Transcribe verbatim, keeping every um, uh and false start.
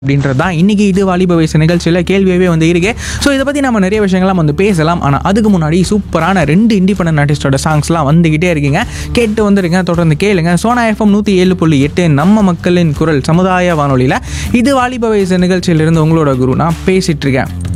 அப்படின்றது தான் இன்றைக்கி இது வாலிப வயசு நிகழ்ச்சியில் கேள்வியாகவே வந்து இருக்கு. ஸோ இதை பற்றி நம்ம நிறைய விஷயங்கள்லாம் வந்து பேசலாம். ஆனால் அதுக்கு முன்னாடி சூப்பரான ரெண்டு இண்டிபெண்டன்ட் ஆர்டிஸ்டோட சாங்ஸ்லாம் வந்துக்கிட்டே இருக்கீங்க. கேட்டு வந்துருங்க, தொடர்ந்து கேளுங்க. சோனா எஃப்எம் நூற்றி ஏழு புள்ளி எட்டு நம்ம மக்களின் குரல் சமுதாய வானொலியில் இது வாலிப வயசு நிகழ்ச்சியிலிருந்து உங்களோட குரு நான் பேசிகிட்டு இருக்கேன்.